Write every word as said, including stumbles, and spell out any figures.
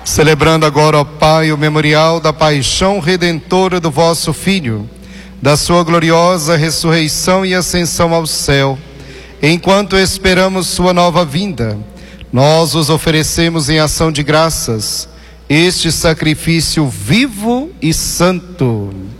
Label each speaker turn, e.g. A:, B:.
A: Celebrando agora, ó Pai, o memorial da paixão redentora do vosso Filho, da sua gloriosa ressurreição e ascensão ao céu, enquanto esperamos sua nova vinda, nós os oferecemos em ação de graças este sacrifício vivo e santo.